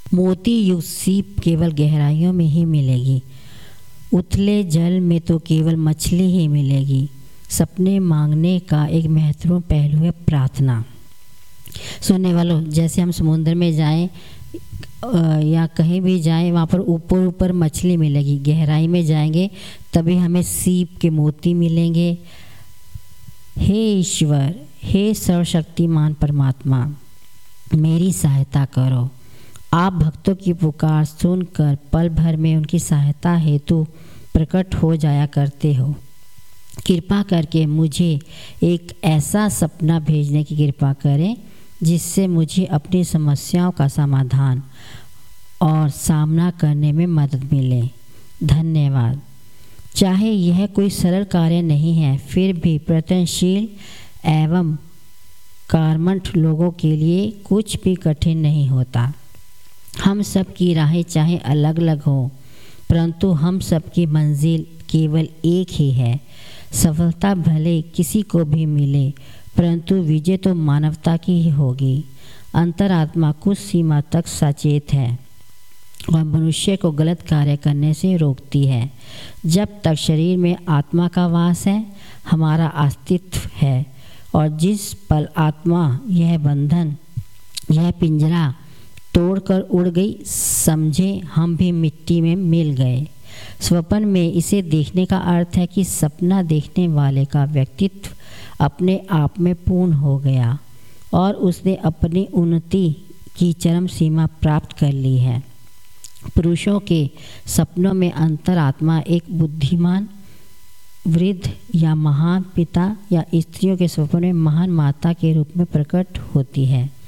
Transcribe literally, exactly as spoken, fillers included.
मोती युक्त सीप केवल गहराइयों में ही मिलेगी। उथले जल में तो केवल मछली ही मिलेगी। सपने मांगने का एक महत्वपूर्ण पहलू है प्रार्थना। सुनने वालों, जैसे हम समुद्र में जाएं या कहीं भी जाएं, वहाँ पर ऊपर ऊपर मछली मिलेगी। गहराई में जाएंगे तभी हमें सीप के मोती मिलेंगे। हे ईश्वर, हे सर्वशक्तिमान परमात्मा, मेरी सहायता करो। आप भक्तों की पुकार सुनकर पल भर में उनकी सहायता हेतु प्रकट हो जाया करते हो। कृपा करके मुझे एक ऐसा सपना भेजने की कृपा करें जिससे मुझे अपनी समस्याओं का समाधान और सामना करने में मदद मिले। धन्यवाद। चाहे यह कोई सरल कार्य नहीं है, फिर भी प्रयत्नशील एवं कर्मठ लोगों के लिए कुछ भी कठिन नहीं होता। हम सब की राहें चाहे अलग अलग हों, परंतु हम सब की मंजिल केवल एक ही है। सफलता भले किसी को भी मिले, परंतु विजय तो मानवता की ही होगी। अंतरात्मा कुछ सीमा तक सचेत है और मनुष्य को गलत कार्य करने से रोकती है। जब तक शरीर में आत्मा का वास है, हमारा अस्तित्व है, और जिस पल आत्मा यह बंधन, यह पिंजरा तोड़कर उड़ गई, समझे हम भी मिट्टी में मिल गए। स्वप्न में इसे देखने का अर्थ है कि सपना देखने वाले का व्यक्तित्व अपने आप में पूर्ण हो गया और उसने अपनी उन्नति की चरम सीमा प्राप्त कर ली है। पुरुषों के सपनों में अंतरात्मा एक बुद्धिमान वृद्ध या महान पिता, या स्त्रियों के सपनों में महान माता के रूप में प्रकट होती है।